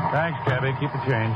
Thanks, cabby. Keep the change.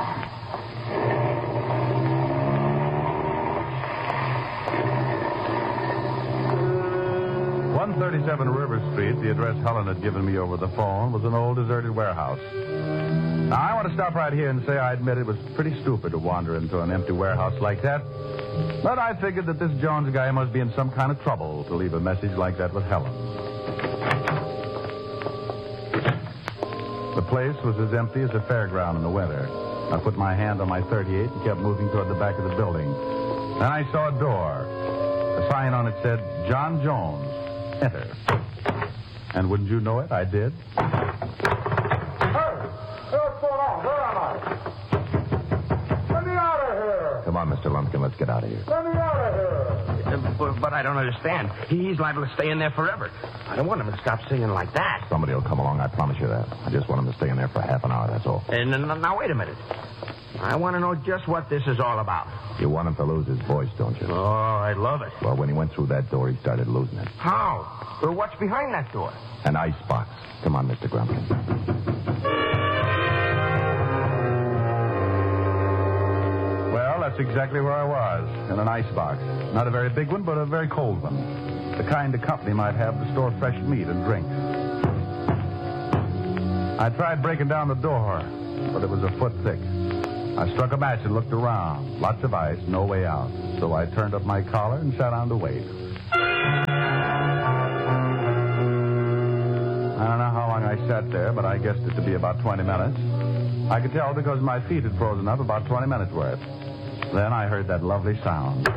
"137 River Street," the address Helen had given me over the phone, was an old deserted warehouse. Now, I want to stop right here and say I admit it was pretty stupid to wander into an empty warehouse like that. But I figured that this Jones guy must be in some kind of trouble to leave a message like that with Helen. The place was as empty as a fairground in the winter. I put my hand on my .38 and kept moving toward the back of the building. Then I saw a door. A sign on it said, "John Jones. Enter." And wouldn't you know it, I did. Come on, Mr. Lumpkin, let's get out of here. Let me out of here. But I don't understand. He's liable to stay in there forever. I don't want him to stop singing like that. Somebody will come along, I promise you that. I just want him to stay in there for half an hour, that's all. And now, wait a minute. I want to know just what this is all about. You want him to lose his voice, don't you? Oh, I love it. Well, when he went through that door, he started losing it. How? Well, what's behind that door? An ice box. Come on, Mr. Grumpkin. Well, that's exactly where I was, in an icebox. Not a very big one, but a very cold one. The kind the company might have to store fresh meat and drinks. I tried breaking down the door, but it was a foot thick. I struck a match and looked around. Lots of ice, no way out. So I turned up my collar and sat down to wait. I don't know how long I sat there, but I guessed it to be about 20 minutes. I could tell because my feet had frozen up about 20 minutes worth. Then I heard that lovely sound.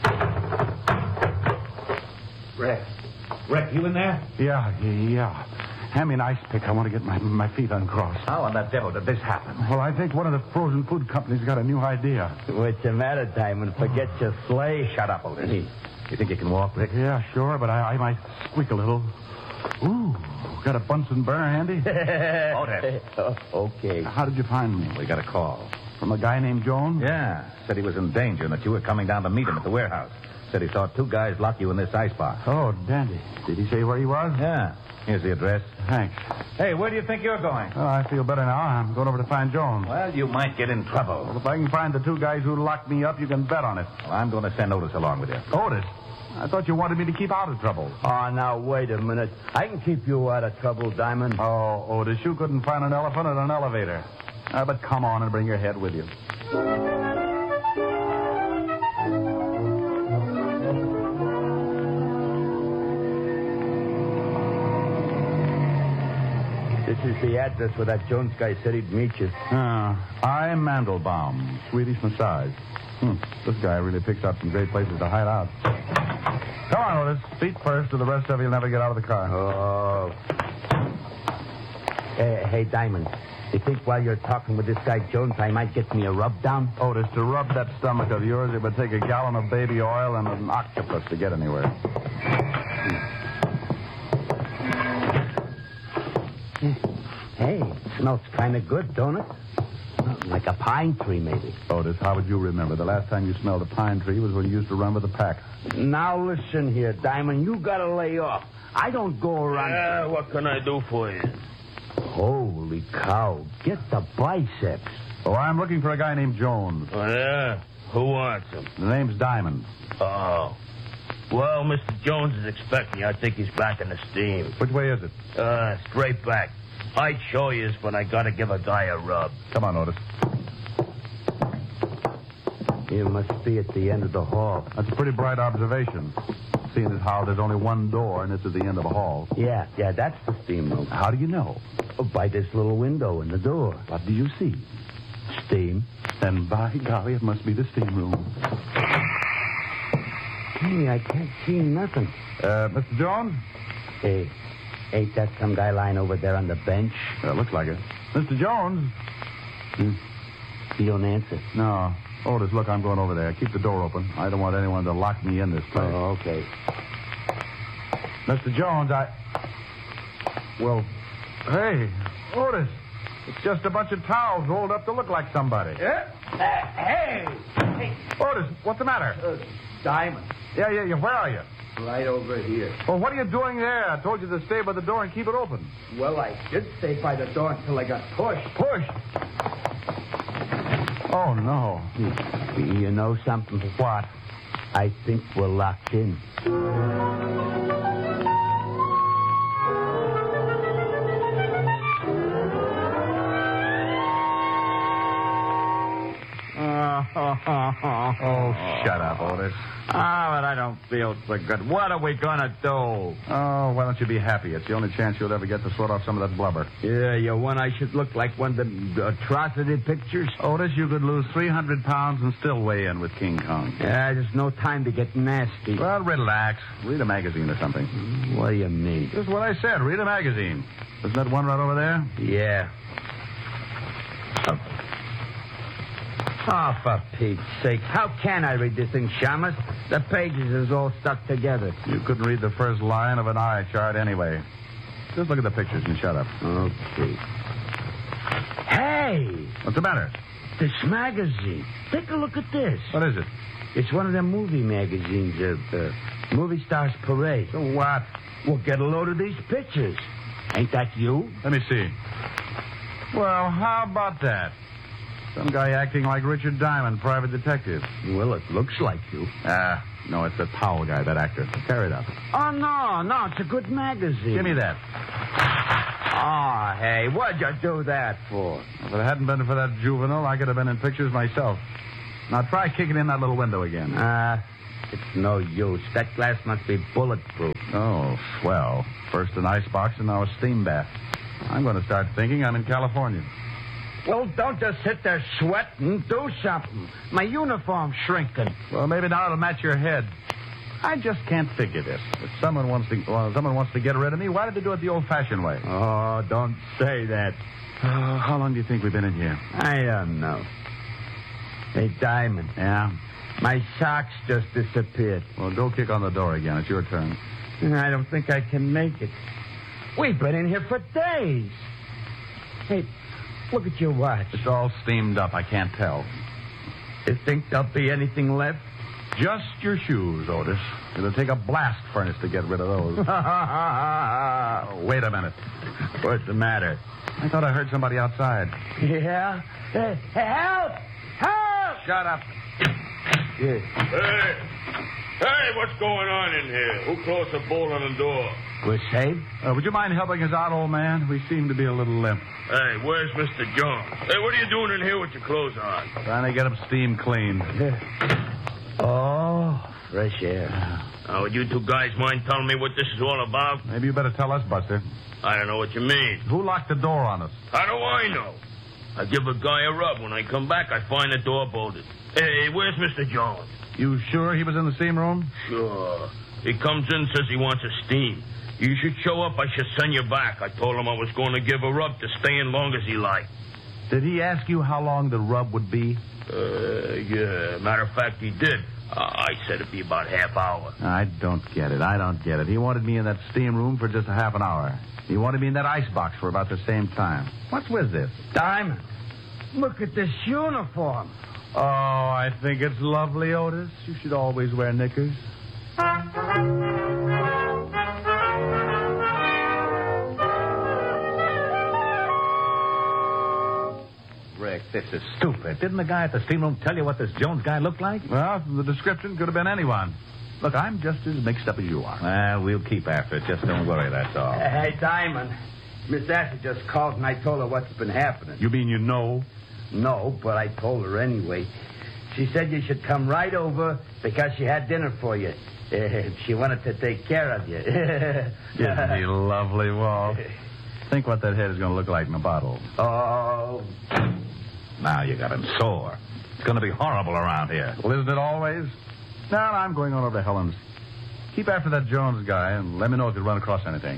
Rick, you in there? Yeah. Hand me an ice pick. I want to get my feet uncrossed. How in the devil did this happen? Well, I think one of the frozen food companies got a new idea. What's the matter, Diamond? Forget your sleigh. Shut up, Otis. You think you can walk, Rick? Yeah, sure, but I might squeak a little. Ooh, got a Bunsen burner handy? Otis. Okay. How did you find me? We got a call. From a guy named Jones? Yeah. Said he was in danger and that you were coming down to meet him at the warehouse. Said he saw two guys lock you in this icebox. Oh, dandy. Did he say where he was? Yeah. Here's the address. Thanks. Hey, where do you think you're going? Oh, I feel better now. I'm going over to find Jones. Well, you might get in trouble. Well, if I can find the two guys who locked me up, you can bet on it. Well, I'm going to send Otis along with you. Otis? I thought you wanted me to keep out of trouble. Oh, now, wait a minute. I can keep you out of trouble, Diamond. Oh, Otis, you couldn't find an elephant in an elevator. But come on and bring your head with you. This is the address where that Jones guy said he'd meet you. I'm Mandelbaum, Swedish massage. This guy really picks out some great places to hide out. Come on, Otis. Feet first, or the rest of you'll never get out of the car. Oh. Hey, Diamond. You think while you're talking with this guy Jones, I might get me a rub down? Otis, to rub that stomach of yours, it would take a gallon of baby oil and an octopus to get anywhere. Hey, it smells kind of good, don't it? Like a pine tree, maybe. Otis, how would you remember? The last time you smelled a pine tree was when you used to run with a pack. Now listen here, Diamond. You gotta lay off. I don't go around... Yeah, what can I do for you? Holy cow. Get the biceps. Oh, I'm looking for a guy named Jones. Oh, yeah? Who wants him? The name's Diamond. Oh. Well, Mr. Jones is expecting you. I think he's back in the steam. Which way is it? Straight back. I'd show you, but I gotta give a guy a rub. Come on, Otis. You must be at the end of the hall. That's a pretty bright observation, seeing as how there's only one door and it's at the end of a hall. Yeah, that's the steam room. How do you know? By this little window in the door. What do you see? Steam. Then, by golly, it must be the steam room. Hey, I can't see nothing. Mr. Jones? Hey, ain't that some guy lying over there on the bench? Looks like it. Mr. Jones? He don't answer. No. Otis, look, I'm going over there. Keep the door open. I don't want anyone to lock me in this place. Oh, okay. Mr. Jones, Well, hey, Otis. It's just a bunch of towels rolled up to look like somebody. Yeah? Hey! Otis, what's the matter? Diamond. Yeah. Where are you? Right over here. Well, what are you doing there? I told you to stay by the door and keep it open. Well, I did stay by the door until I got pushed. Pushed? Oh, no. You know something? What? I think we're locked in. Oh, shut up, Otis. But I don't feel so good. What are we going to do? Oh, why don't you be happy? It's the only chance you'll ever get to sort off some of that blubber. Yeah, you want I should look like one of the atrocity pictures? Otis, you could lose 300 pounds and still weigh in with King Kong. Yeah, there's no time to get nasty. Well, relax. Read a magazine or something. What do you mean? Just what I said. Read a magazine. Isn't that one right over there? Yeah. Oh, for Pete's sake. How can I read this thing, Shamus? The pages is all stuck together. You couldn't read the first line of an eye chart anyway. Just look at the pictures and shut up. Okay. Hey! What's the matter? This magazine. Take a look at this. What is it? It's one of them movie magazines, Movie Stars Parade. So what? Well, get a load of these pictures. Ain't that you? Let me see. Well, how about that? Some guy acting like Richard Diamond, private detective. Well, it looks like you. No, it's the towel guy, that actor. Carry it up. Oh, no, it's a good magazine. Give me that. Oh, hey, what'd you do that for? If it hadn't been for that juvenile, I could have been in pictures myself. Now try kicking in that little window again. It's no use. That glass must be bulletproof. Oh, swell. First an icebox and now a steam bath. I'm going to start thinking I'm in California. Well, don't just sit there sweating. Do something. My uniform's shrinking. Well, maybe now it'll match your head. I just can't figure this. If someone wants to get rid of me, why did they do it the old-fashioned way? Oh, don't say that. How long do you think we've been in here? I don't know. Hey, Diamond. Yeah? My socks just disappeared. Well, go kick on the door again. It's your turn. I don't think I can make it. We've been in here for days. Hey, look at your watch. It's all steamed up. I can't tell. You think there'll be anything left? Just your shoes, Otis. It'll take a blast furnace to get rid of those. Wait a minute. What's the matter? I thought I heard somebody outside. Yeah? Help! Help! Shut up. Yeah. Hey, what's going on in here? Who closed the bolt on the door? We're safe? Would you mind helping us out, old man? We seem to be a little limp. Hey, where's Mr. Jones? Hey, what are you doing in here with your clothes on? Trying to get them steam cleaned. Oh, fresh air. Now, would you two guys mind telling me what this is all about? Maybe you better tell us, Buster. I don't know what you mean. Who locked the door on us? How do I know? I give a guy a rub. When I come back, I find the door bolted. Hey, where's Mr. Jones? You sure he was in the steam room? Sure. He comes in, says he wants a steam. You should show up. I should send you back. I told him I was going to give a rub to stay in long as he liked. Did he ask you how long the rub would be? Yeah. Matter of fact, he did. I said it'd be about half hour. I don't get it. He wanted me in that steam room for just a half an hour. He wanted me in that icebox for about the same time. What's with this? Diamond, look at this uniform. Oh, I think it's lovely, Otis. You should always wear knickers. Rick, this is stupid. Didn't the guy at the steam room tell you what this Jones guy looked like? Well, from the description, could have been anyone. Look, I'm just as mixed up as you are. Well, we'll keep after it. Just don't worry, that's all. Hey, Diamond, Miss Asher just called and I told her what's been happening. You mean you know? No, but I told her anyway. She said you should come right over because she had dinner for you. She wanted to take care of you. Isn't he lovely, Walt? Think what that head is going to look like in a bottle. Oh. Now you got him sore. It's going to be horrible around here. Well, isn't it always? Now, I'm going on over to Helen's. Keep after that Jones guy and let me know if you run across anything.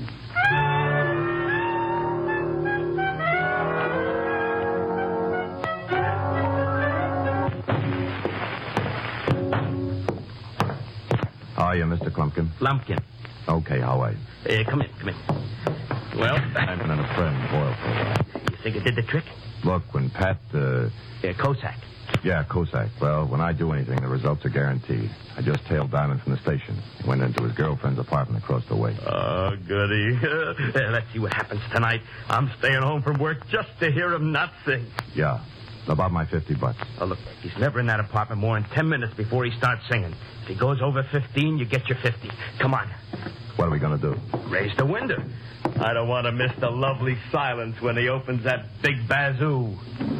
How are you, Mr. Klumpkin? Lumpkin. Okay, how are you? Come in. Well? I'm and a friend boiled for a while. You think it did the trick? Look, when Pat, Cossack. Yeah, Kosak. Well, when I do anything, the results are guaranteed. I just tailed Diamond from the station. He went into his girlfriend's apartment across the way. Oh, goody. Let's see what happens tonight. I'm staying home from work just to hear him not sing. Yeah. About my $50. Oh, look, he's never in that apartment more than 10 minutes before he starts singing. If he goes over 15, you get your 50. Come on. What are we going to do? Raise the window. I don't want to miss the lovely silence when he opens that big bazoo.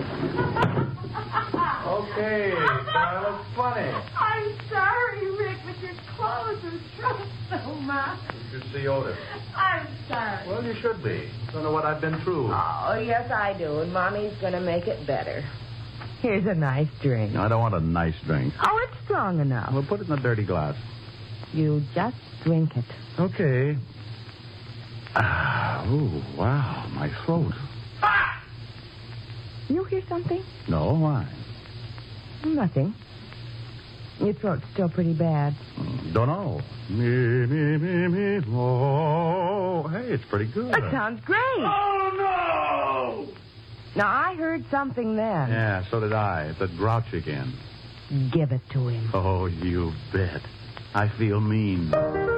Okay, that looks funny. I'm sorry, Rick, but your clothes are so much. You should see Otis. I'm sorry. Well, you should be. Don't know what I've been through. Oh, yes, I do, and Mommy's going to make it better. Here's a nice drink. I don't want a nice drink. Oh, it's strong enough. Well, put it in a dirty glass. You just drink it. Okay. Oh, wow, my throat. Ah! You hear something? No, why? Nothing. Your throat's still pretty bad. Don't know. Me, oh. Hey, it's pretty good. That sounds great. Oh, no! Now, I heard something then. Yeah, so did I. It's a grouch again. Give it to him. Oh, you bet. I feel mean.